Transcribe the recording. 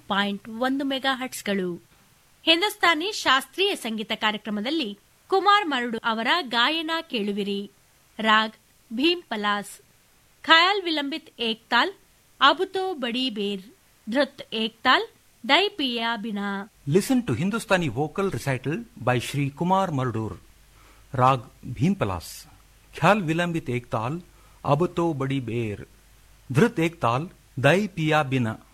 101 mega ಹರ್ಟ್ಸ್ಗಳು. Hindustani ಶಾಸ್ತ್ರೀಯ ಸಂಗೀತ ಕಾರ್ಯಕ್ರಮದಲ್ಲಿ ಕುಮಾರ್ ಮರಡು ಅವರ ಗಾಯನ ಕೇಳುವಿರಿ. ರಾಗ್ ಭೀಮ್ ಪಲಾಸ್, ಖಯಾಲ್ ವಿಲಂಬಿತ್ ಏಕ್ತಾಲ್, ಅಬುತೋ ಬಡಿ ಬೇರ್, ಧೃತ್ ಏಕ್ತಾಲ್, ದೈ ಪಿಯಾ Bina. Listen to Hindustani vocal recital by Shri Kumar Mardur. Rag Bhim Palas, Khyal Vilambit Ektal, Abuto Badi Bear, Dhrit Ektal, Dai Piya Bina.